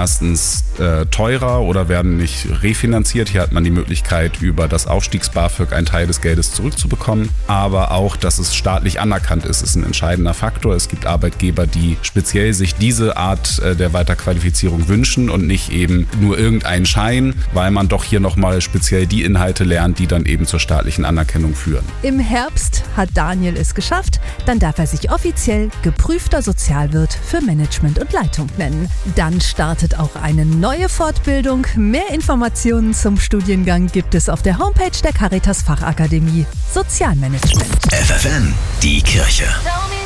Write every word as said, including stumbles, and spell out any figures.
erstens äh, teurer oder werden nicht refinanziert. Hier hat man die Möglichkeit, über das Aufstiegs-BAföG einen Teil des Geldes zurückzubekommen. Aber auch, dass es staatlich anerkannt ist, ist ein entscheidender Faktor. Es gibt Arbeitgeber, die speziell sich diese Art äh, der Weiterqualifizierung wünschen und nicht eben nur irgendeinen Schein, weil man doch hier nochmal speziell die Inhalte lernt, die dann eben zur staatlichen Anerkennung führen. Im Herbst hat Daniel es geschafft. Dann darf er sich offiziell geprüfter Sozialwirt für Management und Leitung nennen. Dann startet auch eine neue Fortbildung. Mehr Informationen zum Studiengang gibt es auf der Homepage der Caritas Fachakademie Sozialmanagement. F F N, die Kirche.